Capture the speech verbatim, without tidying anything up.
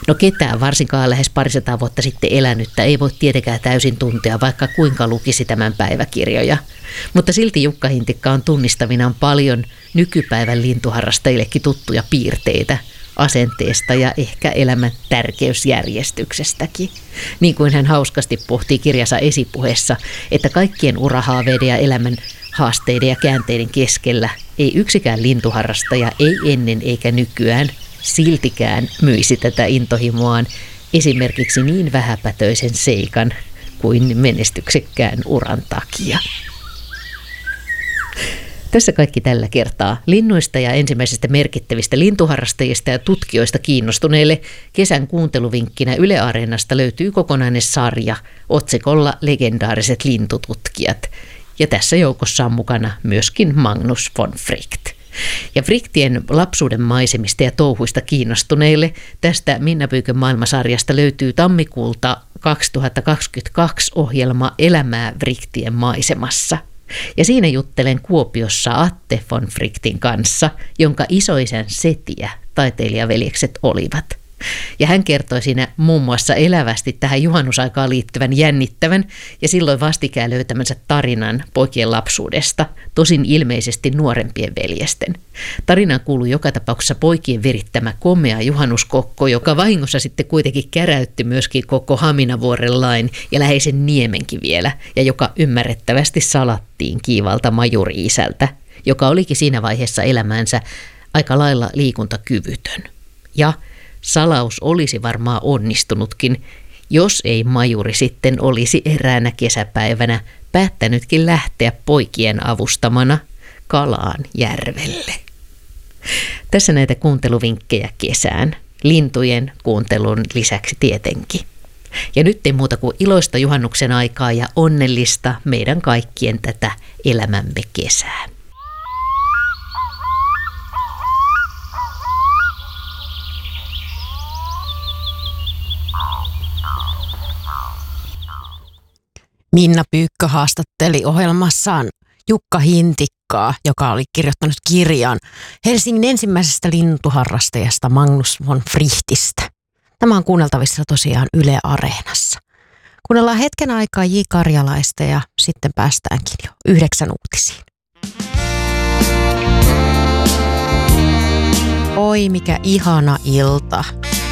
No ketään, varsinkaan lähes parisataa vuotta sitten elänyttä, ei voi tietenkään täysin tuntea, vaikka kuinka lukisi tämän päiväkirjoja. Mutta silti Jukka Hintikka on tunnistavinaan paljon nykypäivän lintuharrastajillekin tuttuja piirteitä asenteesta ja ehkä elämän tärkeysjärjestyksestäkin. Niin kuin hän hauskasti pohtii kirjansa esipuheessa, että kaikkien urahaaveiden ja elämän haasteiden ja käänteiden keskellä ei yksikään lintuharrastaja, ei ennen eikä nykyään, siltikään myisi tätä intohimoaan esimerkiksi niin vähäpätöisen seikan kuin menestyksekkään uran takia. Tässä kaikki tällä kertaa. Linnuista ja ensimmäisistä merkittävistä lintuharrastajista ja tutkijoista kiinnostuneille kesän kuunteluvinkkinä Yle Areenasta löytyy kokonainen sarja otsikolla Legendaariset lintututkijat. Ja tässä joukossa on mukana myöskin Magnus von Wright. Ja Wrichtien lapsuuden maisemista ja touhuista kiinnostuneille tästä Minna Pyykön maailmasarjasta löytyy tammikuulta kaksituhattakaksikymmentäkaksi ohjelma Elämää Wrichtien maisemassa. Ja siinä juttelen Kuopiossa Atte von Wrightin kanssa, jonka isoisän setiä taiteilijaveljekset olivat. Ja hän kertoi siinä muun muassa elävästi tähän juhannusaikaan liittyvän jännittävän ja silloin vastikään löytämänsä tarinan poikien lapsuudesta, tosin ilmeisesti nuorempien veljesten. Tarinaan kuului joka tapauksessa poikien virittämä komea juhannuskokko, joka vahingossa sitten kuitenkin käräytti myöskin koko Haminavuoren lain ja läheisen niemenkin vielä, ja joka ymmärrettävästi salattiin kiivalta majuri-isältä, joka olikin siinä vaiheessa elämäänsä aika lailla liikuntakyvytön. Ja salaus olisi varmaan onnistunutkin, jos ei majuri sitten olisi eräänä kesäpäivänä päättänytkin lähteä poikien avustamana Kalaan järvelle. Tässä näitä kuunteluvinkkejä kesään, lintujen kuuntelun lisäksi tietenkin. Ja nyt ei muuta kuin iloista juhannuksen aikaa ja onnellista meidän kaikkien tätä elämämme kesää. Minna Pyykkö haastatteli ohjelmassaan Jukka Hintikkaa, joka oli kirjoittanut kirjan Helsingin ensimmäisestä lintuharrastajasta Magnus von Wrichtistä. Tämä on kuunneltavissa tosiaan Yle Areenassa. Kuunnellaan hetken aikaa J. Karjalaista ja sitten päästäänkin jo yhdeksän uutisiin. Oi mikä ihana ilta.